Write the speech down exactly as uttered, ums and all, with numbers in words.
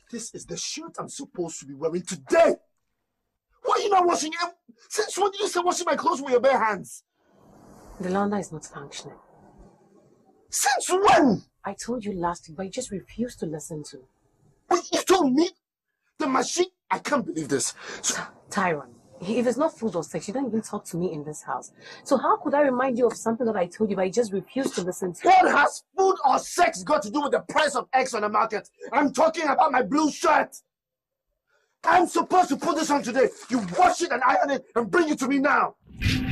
This is the shirt I'm supposed to be wearing today. Why are you not washing it? Since when did you start washing my clothes with your bare hands? The launder is not functioning. Since when? I told you last week, but you just refused to listen to. Wait, you told me? The machine? I can't believe this. So Tyrone, if it's not food or sex, you don't even talk to me in this house. So how could I remind you of something that I told you, but you just refused to listen to? What has food or sex got to do with the price of eggs on the market? I'm talking about my blue shirt. I'm supposed to put this on today. You wash it and iron it and bring it to me now.